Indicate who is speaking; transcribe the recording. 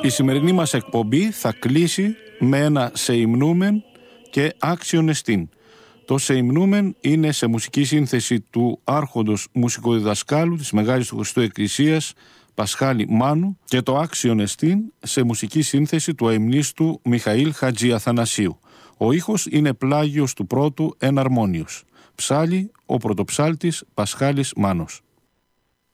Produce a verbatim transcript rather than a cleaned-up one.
Speaker 1: Η σημερινή μας εκπομπή θα κλείσει με ένα «Σεϊμνούμεν» και «Άξιον εστίν». Το «Σεϊμνούμεν» είναι σε μουσική σύνθεση του άρχοντος μουσικοδιδασκάλου της Μεγάλης του Χριστού Εκκλησίας Πασχάλη Μάνου και το «Άξιον εστίν» σε μουσική σύνθεση του αημνίστου Μιχαήλ Χατζιαθανασίου. Ο ήχος είναι πλάγιος του πρώτου εναρμόνιος. Ψάλλει ο πρωτοψάλτης Πασχάλης Μάνος.